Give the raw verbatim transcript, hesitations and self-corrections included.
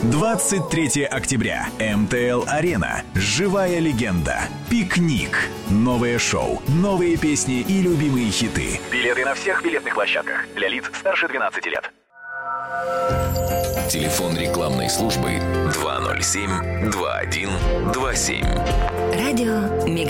двадцать третьего октября. эм тэ эл-арена. Живая легенда. Пикник. Новое шоу, новые песни и любимые хиты. Билеты на всех билетных площадках. Для лиц старше двенадцати лет. Телефон рекламной службы два ноль семь два один два семь. Радио Мега.